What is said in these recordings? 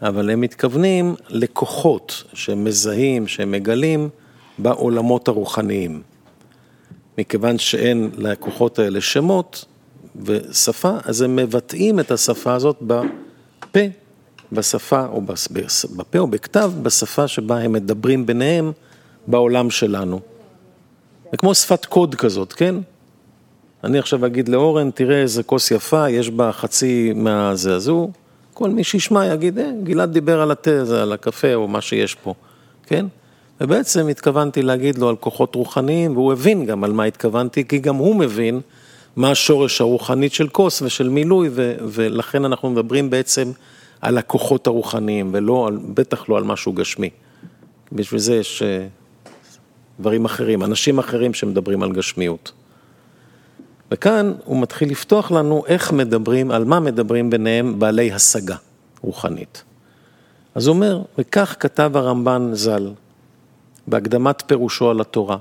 אבל הם מתכוונים לכוחות שמזהים, שמגלים בעולמות הרוחניים. מכיוון שאין לכוחות האלה שמות ושפה, אז הם מבטאים את השפה הזאת בפה, בשפה או בפה או בכתב, בשפה שבה הם מדברים ביניהם בעולם שלנו. זה כמו שפת קוד כזאת, כן? אני עכשיו אגיד לאורן, תראה איזה כוס יפה, יש בה חצי מהזה, אז הוא, כל מי שישמע יגיד, גלעד דיבר על התה, על הקפה או מה שיש פה, כן? ובעצם התכוונתי להגיד לו על כוחות רוחניים, והוא הבין גם על מה התכוונתי, כי גם הוא מבין מה השורש הרוחנית של כוס ושל מילוי, ולכן אנחנו מדברים בעצם על הכוחות הרוחניים, בטח לא על משהו גשמי. בשביל זה יש דברים אחרים, אנשים אחרים שמדברים על גשמיות. וכאן הוא מתחיל לפתוח לנו איך מדברים, על מה מדברים ביניהם בעלי השגה רוחנית. אז הוא אומר, וכך כתב הרמב"ן ז"ל, בהקדמת פירושו על התורה.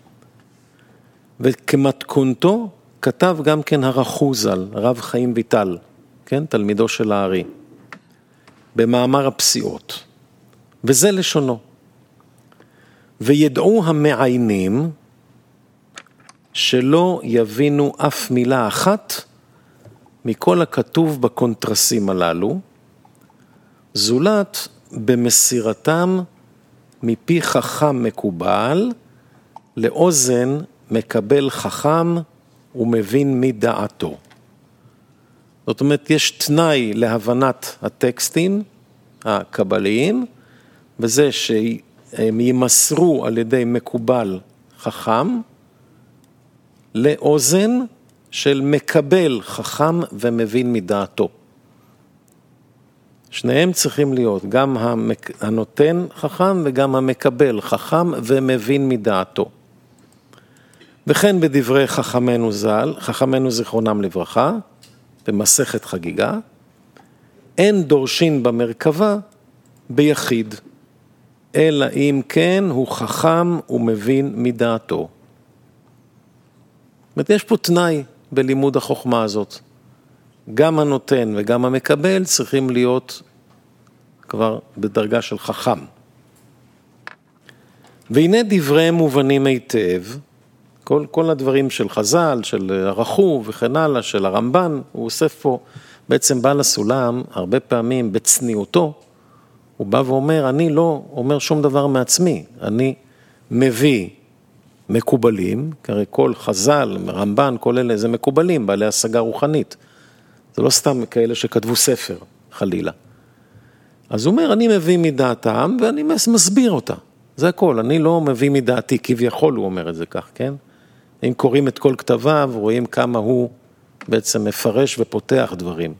וכמתכונתו כתב גם כן הרחו ז"ל, הרב חיים ויטל, כן? תלמידו של הארי, במאמר הפסיעות. וזה לשונו. וידעו המעיינים שלא יבינו אף מילה אחת מכל הכתוב בקונטרסים הללו, זולת במסירתם מפי חכם מקובל לאוזן מקבל חכם ומבין מדעתו. זאת אומרת, יש תנאי להבנת הטקסטים הקבליים, וזה שהם ימסרו על ידי מקובל חכם, לאוזן של מקבל חכם ומבין מדעתו. שניהם צריכים להיות, גם הנותן חכם וגם המקבל חכם ומבין מדעתו. וכן בדברי חכמנו ז"ל, חכמנו זיכרונם לברכה, במסכת חגיגה, אין דורשין במרכבה ביחיד, אלא אם כן הוא חכם ומבין מדעתו. זאת אומרת, יש פה תנאי בלימוד החוכמה הזאת. גם הנותן וגם המקבל צריכים להיות כבר בדרגה של חכם. והנה דבריהם מובנים היטב, כל הדברים של חז"ל, של הרחו וכן הלאה, של הרמב"ן, הוא אוסף פה, בעצם בעל הסולם, הרבה פעמים בצניעותו, הוא בא ואומר, אני לא אומר שום דבר מעצמי, אני מביא מקובלים, כי הרי כל חז"ל, רמב"ן, כל אלה זה מקובלים, בעלי השגה רוחנית. זה לא סתם כאלה שכתבו ספר, חלילה. אז הוא אומר, אני מביא מדעתם ואני מסביר אותה. זה הכל, אני לא מביא מדעתי, כביכול הוא אומר את זה כך, כן? אם קוראים את כל כתביו, רואים כמה הוא בעצם מפרש ופותח דברים.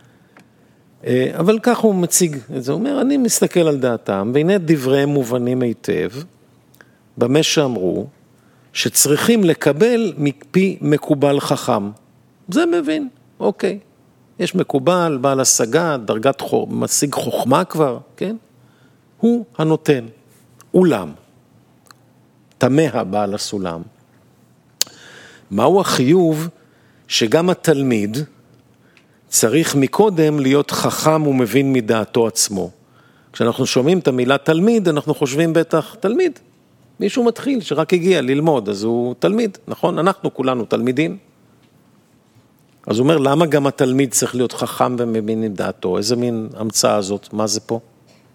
אבל כך הוא מציג את זה, הוא אומר, אני מסתכל על דעתם, והנה דבריהם מובנים היטב, במה שאמרו, שצריכים לקבל מפי מקובל חכם. זה מבין, אוקיי. יש מקובל, בעל השגה, דרגת משיג חוכמה כבר, כן? הוא הנותן, אולם, תמה בעל הסולם. מהו החיוב שגם התלמיד צריך מקודם להיות חכם ומבין מדעתו עצמו? כשאנחנו שומעים את המילה תלמיד, אנחנו חושבים בטח תלמיד. מישהו מתחיל שרק הגיע ללמוד, אז הוא תלמיד, נכון? אנחנו כולנו תלמידים. אז הוא אומר, למה גם התלמיד צריך להיות חכם ומבין מדעתו? איזה מין המצאה הזאת? מה זה פה?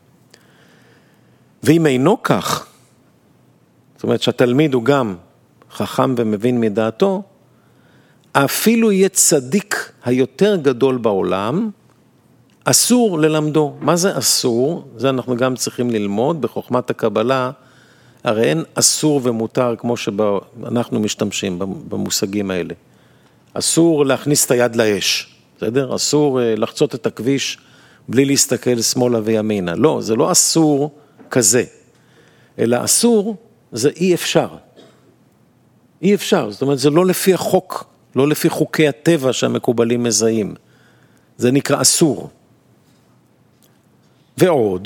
ואם אינו כך, זאת אומרת שהתלמיד הוא גם חכם ומבין מדעתו, אפילו יהיה צדיק היותר גדול בעולם, אסור ללמדו. מה זה אסור? זה אנחנו גם צריכים ללמוד בחוכמת הקבלה, הרי אין אסור ומותר כמו שאנחנו משתמשים במושגים האלה. אסור להכניס את היד לאש, בסדר? אסור לחצות את הכביש בלי להסתכל שמאלה וימינה. לא, זה לא אסור כזה, אלא אסור זה אי אפשר. אי אפשר, זאת אומרת זה לא לפי החוק, לא לפי חוקי הטבע שהמקובלים מזהים. זה נקרא אסור. ועוד,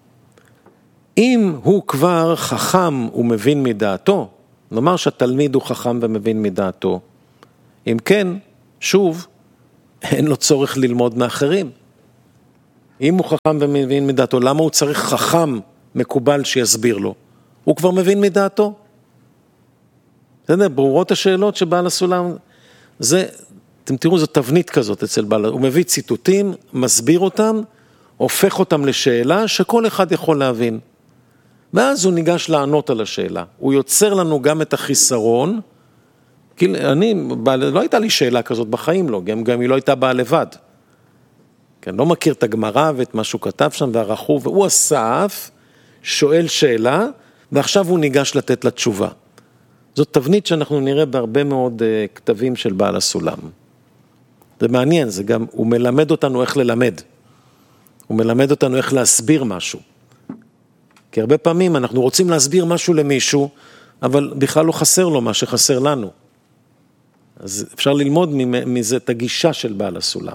אם הוא כבר חכם ומבין מדעתו, נאמר שהתלמיד הוא חכם ומבין מדעתו, אם כן, שוב, אין לו צורך ללמוד מאחרים. אם הוא חכם ומבין מדעתו, למה הוא צריך חכם מקובל שיסביר לו? הוא כבר מבין מדעתו. בסדר, ברורות השאלות שבעל הסולם, זה, אתם תראו, זו תבנית כזאת אצל בעל, הוא מביא ציטוטים, מסביר אותם, הופך אותם לשאלה שכל אחד יכול להבין. ואז הוא ניגש לענות על השאלה. הוא יוצר לנו גם את החיסרון, כי לא הייתה לי שאלה כזאת בחיים לו, גם היא לא הייתה באה לבד. כן, לא מכיר את הגמרא ואת מה שהוא כתב שם והרחוב, והוא אסף, שואל שאלה, ועכשיו הוא ניגש לתת לה תשובה. זאת תבנית שאנחנו נראה בהרבה מאוד כתבים של בעל הסולם. זה מעניין, זה גם, הוא מלמד אותנו איך ללמד. הוא מלמד אותנו איך להסביר משהו. כי הרבה פעמים אנחנו רוצים להסביר משהו למישהו, אבל בכלל לא חסר לו מה שחסר לנו. אז אפשר ללמוד מזה את הגישה של בעל הסולם.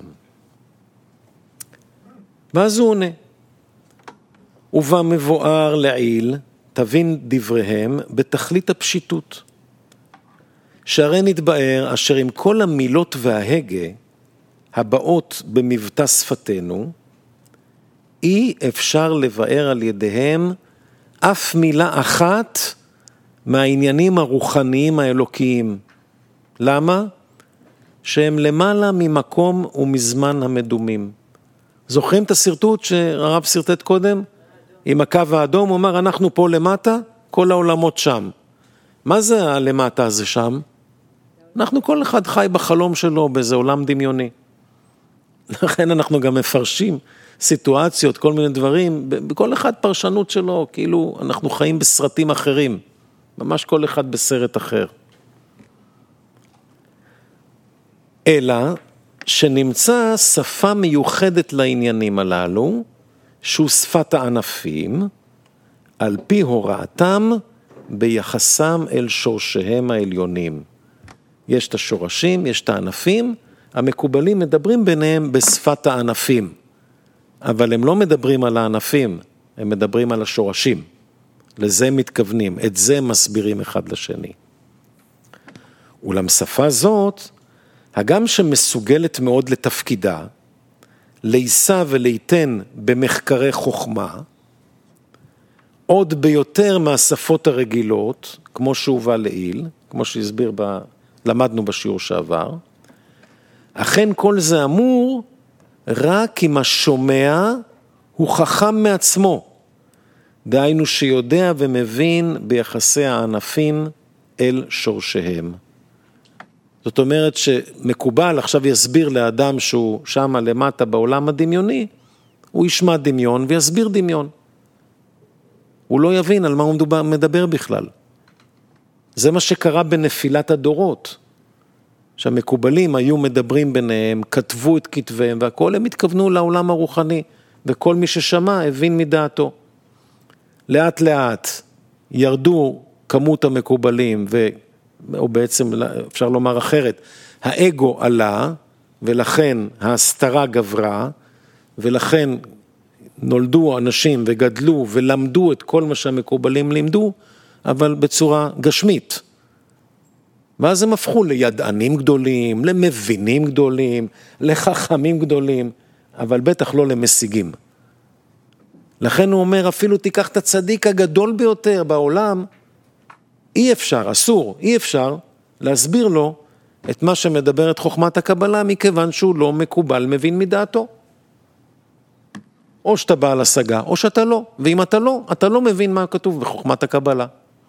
ואז הוא עונה. ובמבואר לעיל, תבין דבריהם בתכלית הפשיטות. שהרי נתבאר אשר עם כל המילות וההגה הבאות במבטא שפתנו, אי אפשר לבאר על ידיהם אף מילה אחת מהעניינים הרוחניים האלוקיים. למה? שהם למעלה ממקום ומזמן המדומים. זוכרים את הסרטוט שהרב סרטט קודם? עם הקו האדום, הוא אמר, אנחנו פה למטה, כל העולמות שם. מה זה הלמטה הזה שם? אנחנו כל אחד חי בחלום שלו, באיזה עולם דמיוני. לכן אנחנו גם מפרשים סיטואציות, כל מיני דברים, בכל אחד פרשנות שלו, כאילו אנחנו חיים בסרטים אחרים, ממש כל אחד בסרט אחר. אלא שנמצא שפה מיוחדת לעניינים הללו, שהוא שפת הענפים, על פי הוראתם ביחסם אל שורשיהם העליונים. יש את השורשים, יש את הענפים, המקובלים מדברים ביניהם בשפת הענפים, אבל הם לא מדברים על הענפים, הם מדברים על השורשים. לזה מתכוונים, את זה מסבירים אחד לשני. אולם שפה זאת, הגם שמסוגלת מאוד לתפקידה, להישא ולהיתן במחקרי חוכמה, עוד ביותר מהשפות הרגילות, כמו שהובא לעיל, כמו שהסביר, למדנו בשיעור שעבר, אכן כל זה אמור רק אם השומע הוא חכם מעצמו, דהיינו שיודע ומבין ביחסי הענפים אל שורשיהם. זאת אומרת שמקובל, עכשיו יסביר לאדם שהוא שם למטה בעולם הדמיוני, הוא ישמע דמיון ויסביר דמיון. הוא לא יבין על מה הוא מדבר בכלל. זה מה שקרה בנפילת הדורות. שהמקובלים היו מדברים ביניהם, כתבו את כתביהם, והכל הם התכוונו לעולם הרוחני, וכל מי ששמע הבין מדעתו. לאט לאט ירדו כמות המקובלים, או בעצם אפשר לומר אחרת, האגו עלה, ולכן ההסתרה גברה, ולכן נולדו אנשים וגדלו ולמדו את כל מה שהמקובלים לימדו, אבל בצורה גשמית. ואז הם הפכו לידענים גדולים, למבינים גדולים, לחכמים גדולים, אבל בטח לא למשיגים. לכן הוא אומר, אפילו תיקח את הצדיק הגדול ביותר בעולם, אי אפשר, אסור, אי אפשר להסביר לו את מה שמדברת חוכמת הקבלה, מכיוון שהוא לא מקובל, מבין מדעתו. או שאתה בעל השגה, או שאתה לא. ואם אתה לא מבין מה כתוב בחוכמת הקבלה.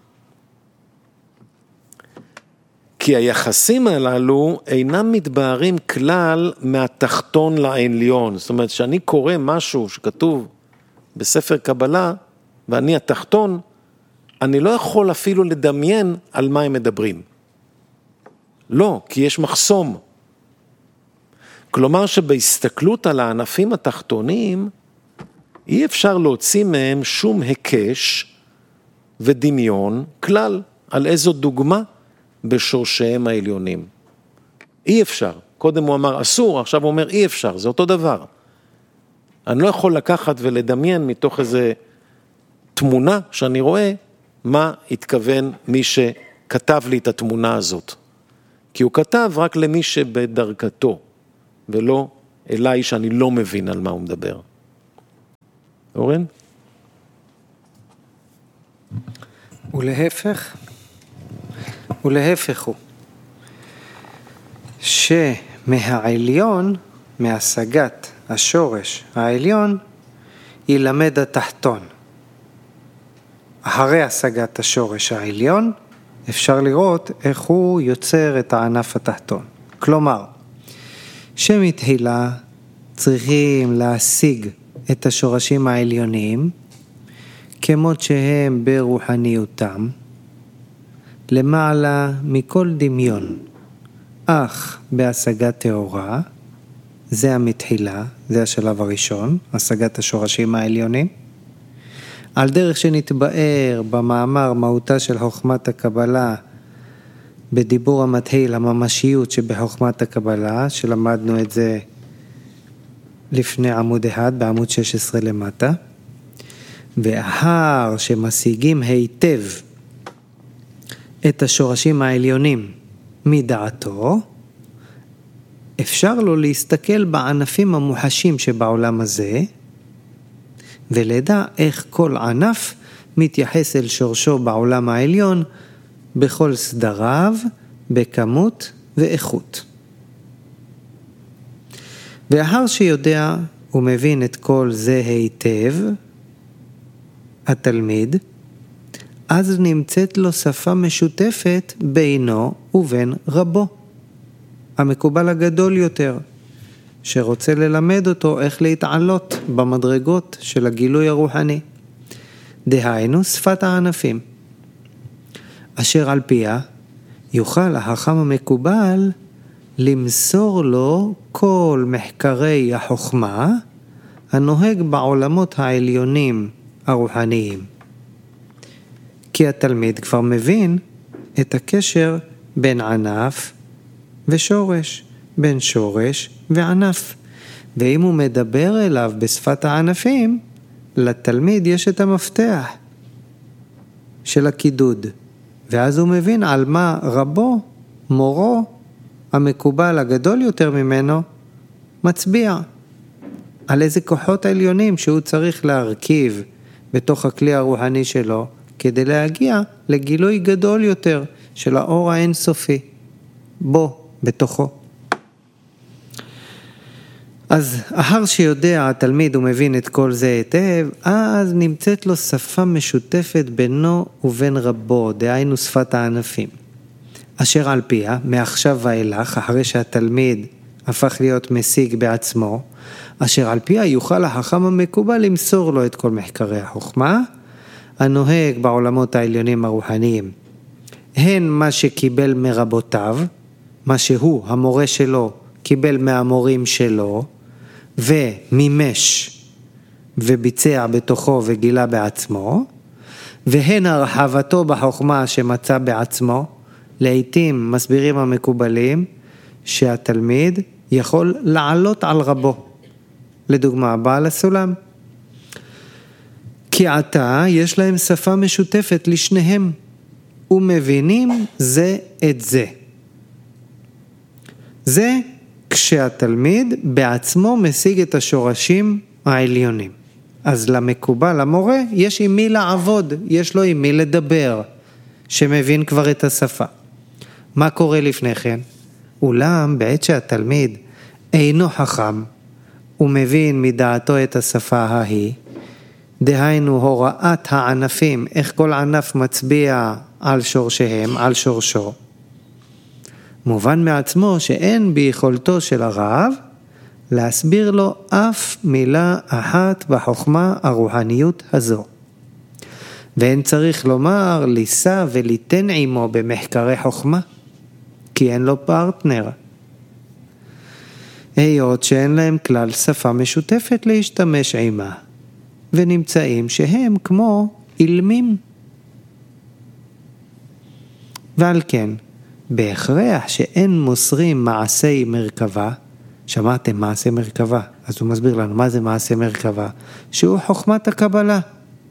כי היחסים הללו אינם מתבהרים כלל מהתחתון לעליון. זאת אומרת, שאני קורא משהו שכתוב בספר קבלה, ואני התחתון, אני לא יכול אפילו לדמיין על מה הם מדברים. לא, כי יש מחסום. כלומר שבהסתכלות על הענפים התחתונים, אי אפשר להוציא מהם שום הקש ודמיון כלל על איזו דוגמה בשורשיהם העליונים. אי אפשר. קודם הוא אמר אסור, עכשיו הוא אומר אי אפשר, זה אותו דבר. אני לא יכול לקחת ולדמיין מתוך איזה תמונה שאני רואה מה התכוון מי שכתב לי את התמונה הזאת. כי הוא כתב רק למי שבדרכתו, ולא אליי שאני לא מבין על מה הוא מדבר. אורן? ולהפך הוא, שמהעליון, מהשגת השורש העליון, ילמד התחתון. אחרי השגת השורש העליון, אפשר לראות איך הוא יוצר את הענף התחתון. כלומר, שמתחילה צריכים להשיג את השורשים העליוניים, כמות שהם ברוחניותם, למעלה מכל דמיון, אך בהשגת תאורה, זה המתחילה, זה השלב הראשון, השגת השורשים העליונים, על דרך שנתבאר במאמר מהותה של חוכמת הקבלה, בדיבור המתחיל, הממשיות שבחוכמת הקבלה, שלמדנו את זה לפני עמוד אחד, בעמוד 16 למטה, ואחר שמשיגים היטב את השורשים העליונים מדעתו, אפשר לו להסתכל בענפים המוחשים שבעולם הזה, ולדע איך כל ענף מתייחס אל שורשו בעולם העליון, בכל סדריו, בכמות ואיכות. ואחר שיודע ומבין את כל זה היטב, התלמיד, אז נמצאת לו שפה משותפת בינו ובין רבו, המקובל הגדול יותר, שרוצה ללמד אותו איך להתעלות במדרגות של הגילוי הרוחני. דהיינו שפת הענפים, אשר על פיה יוכל החכם המקובל למסור לו כל מחקרי החוכמה הנוהג בעולמות העליונים הרוחניים. כי התלמיד כבר מבין את הקשר בין ענף ושורש, בין שורש וענף. ואם הוא מדבר אליו בשפת הענפים, לתלמיד יש את המפתח של הקידוד. ואז הוא מבין על מה רבו, מורו, המקובל הגדול יותר ממנו, מצביע. על איזה כוחות עליונים שהוא צריך להרכיב בתוך הכלי הרוחני שלו, כדי להגיע לגילוי גדול יותר של האור האינסופי, בו, בתוכו. אז אחר שיודע התלמיד ומבין את כל זה היטב, אז נמצאת לו שפה משותפת בינו ובין רבו, דהיינו שפת הענפים. אשר על פיה, מעכשיו ואילך, אחרי שהתלמיד הפך להיות משיג בעצמו, אשר על פיה יוכל החכם המקובל למסור לו את כל מחקרי החוכמה, הנוהג בעולמות העליונים הרוחניים. הן מה שקיבל מרבותיו, מה שהוא, המורה שלו, קיבל מהמורים שלו, ומימש וביצע בתוכו וגילה בעצמו, והן הרחבתו בחוכמה שמצא בעצמו. לעתים מסבירים המקובלים שהתלמיד יכול לעלות על רבו, לדוגמה בעל הסולם, כי עתה יש להם שפה משותפת לשניהם ומבינים זה את זה. זה כשהתלמיד בעצמו משיג את השורשים העליונים. אז למקובל, המורה, יש עם מי לעבוד, יש לו עם מי לדבר, שמבין כבר את השפה. מה קורה לפני כן? אולם בעת שהתלמיד אינו חכם, הוא מבין מדעתו את השפה ההיא, דהיינו הוראת הענפים, איך כל ענף מצביע על שורשיהם, על שורשו. מובן מעצמו שאין ביכולתו של הרב להסביר לו אף מילה אחת בחוכמה הרוחניות הזו. ואין צריך לומר לישא וליתן עמו במחקרי חוכמה, כי אין לו פרטנר. היות שאין להם כלל שפה משותפת להשתמש עמה, ונמצאים שהם כמו אילמים. ועל כן, בהכרח שאין מוסרים מעשי מרכבה, שמעתם מעשי מרכבה, אז הוא מסביר לנו מה זה מעשי מרכבה, שהוא חוכמת הקבלה.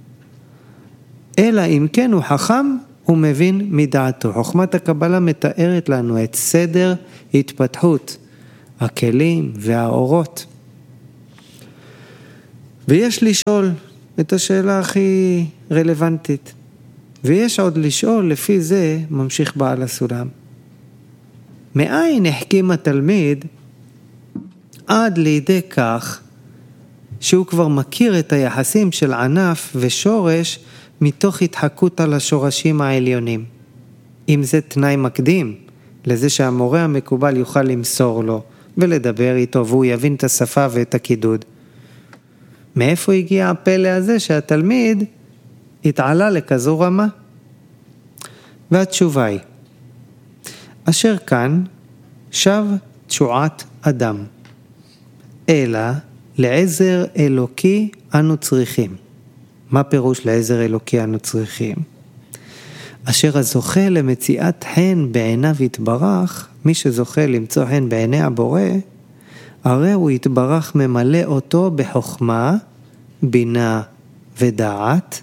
אלא אם כן הוא חכם, הוא מבין מדעתו. חוכמת הקבלה מתארת לנו את סדר התפתחות הכלים והאורות. ויש לשאול, את השאלה הכי רלוונטית. ויש עוד לשאול, לפי זה ממשיך בעל הסולם. מאין החכים התלמיד עד לידי כך שהוא כבר מכיר את היחסים של ענף ושורש מתוך התחקות על השורשים העליונים. אם זה תנאי מקדים לזה שהמורה המקובל יוכל למסור לו ולדבר איתו והוא יבין את השפה ואת הקידוד. מאיפה הגיע הפלא הזה שהתלמיד התעלה לכזו רמה? והתשובה היא, אשר כאן שב תשועת אדם, אלא לעזר אלוקי אנו צריכים. מה פירוש לעזר אלוקי אנו צריכים? אשר הזוכה למציאת חן בעיניו יתברך, מי שזוכה למצוא חן בעיני הבורא, הרי הוא יתברך ממלא אותו בחוכמה, בינה ודעת,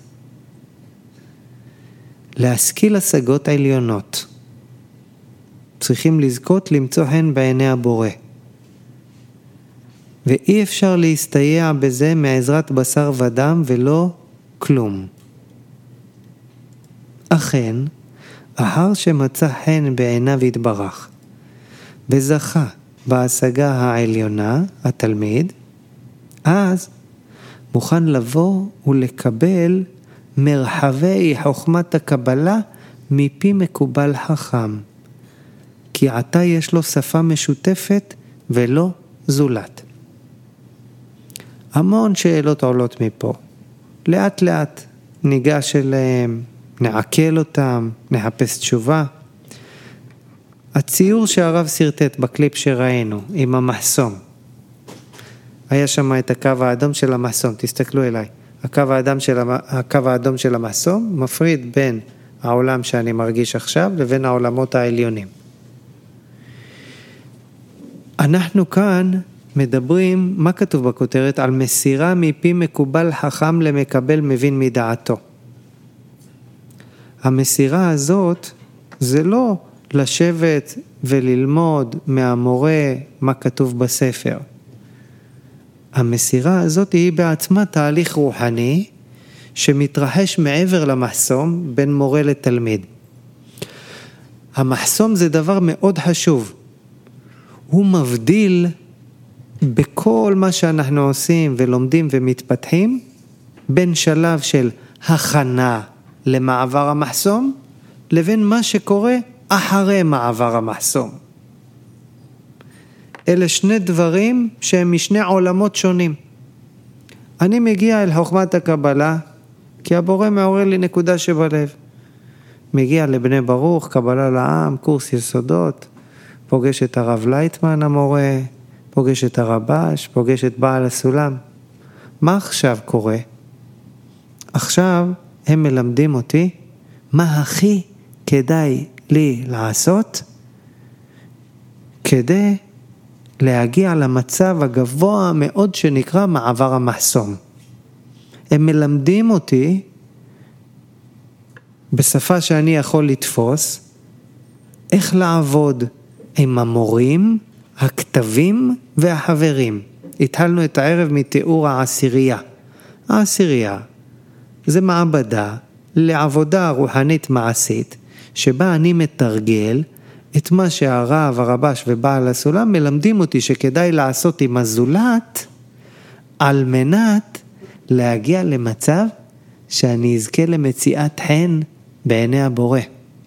להשכיל השגות עליונות. צריכים לזכות למצוא חן בעיני הבורא. ואי אפשר להסתייע בזה מעזרת בשר ודם ולא כלום. אכן, אחר שמצא חן בעיניו יתברך, וזכה בהשגה העליונה, התלמיד, אז מוכן לבוא ולקבל מרחבי חוכמת הקבלה מפי מקובל חכם. כי עתה יש לו שפה משותפת ולא זולת. המון שאלות עולות מפה. לאט לאט ניגש אליהם, נעכל אותם, נחפש תשובה. הציור שהרב סרטט בקליפ שראינו עם המחסום. היה שם את הקו האדום של המחסום, תסתכלו אליי. הקו האדום של המחסום מפריד בין העולם שאני מרגיש עכשיו לבין העולמות העליונים. אנחנו כאן מדברים, מה כתוב בכותרת? על מסירה מפי מקובל חכם למקבל מבין מדעתו. המסירה הזאת זה לא לשבת וללמוד מהמורה מה כתוב בספר. המסירה הזאת היא בעצמה תהליך רוחני שמתרחש מעבר למחסום בין מורה לתלמיד. המחסום זה דבר מאוד חשוב. הוא מבדיל בכל מה שאנחנו עושים ולומדים ומתפתחים בין שלב של הכנה למעבר המחסום לבין מה שקורה אחרי מעבר המחסום. אלה שני דברים שהם משני עולמות שונים. אני מגיע אל חוכמת הקבלה כי הבורא מעורר לי נקודה שבלב. מגיע לבני ברוך, קבלה לעם, קורס יסודות, פוגש את הרב לייטמן המורה, פוגש את הרבש, פוגש את בעל הסולם. מה עכשיו קורה? עכשיו הם מלמדים אותי מה הכי כדאי לי לעשות כדי להגיע למצב הגבוה מאוד שנקרא מעבר המחסום. הם מלמדים אותי בשפה שאני יכול לתפוס איך לעבוד עם המורים, הכתבים והחברים. התחלנו את הערב מתיאור העשירייה. העשירייה זה מעבדה לעבודה רוחנית מעשית, שבה אני מתרגל את מה שהרב, הרבש ובעל הסולם מלמדים אותי שכדאי לעשות עם הזולת, על מנת להגיע למצב שאני אזכה למציאת חן בעיני הבורא.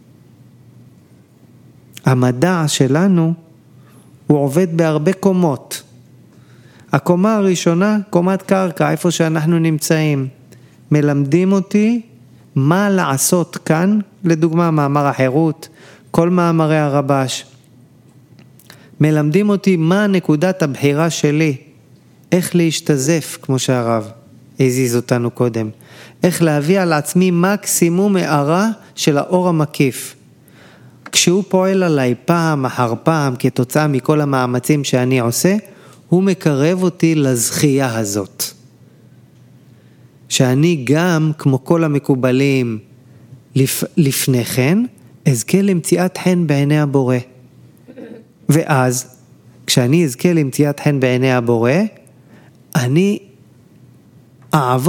המדע שלנו הוא עובד בהרבה קומות. הקומה הראשונה, קומת קרקע, איפה שאנחנו נמצאים. מלמדים אותי מה לעשות כאן, לדוגמה מאמר החירות, כל מאמרי הרבש. מלמדים אותי מה נקודת הבחירה שלי, איך להשתזף, כמו שהרב הזיז אותנו קודם, איך להביא על עצמי מקסימום הערה של האור המקיף. כשהוא פועל עליי פעם אחר פעם כתוצאה מכל המאמצים שאני עושה, הוא מקרב אותי לזכייה הזאת. שאני גם, כמו כל המקובלים לפני כן, אזכה למציאת חן בעיני הבורא. ואז, כשאני אזכה למציאת חן בעיני הבורא, אני אעבור